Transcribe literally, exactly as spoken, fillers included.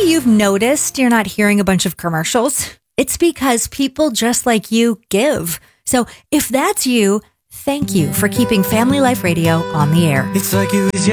you've noticed you're not hearing a bunch of commercials? It's because people just like you give. So if that's you, thank you for keeping Family Life Radio on the air. It's like you is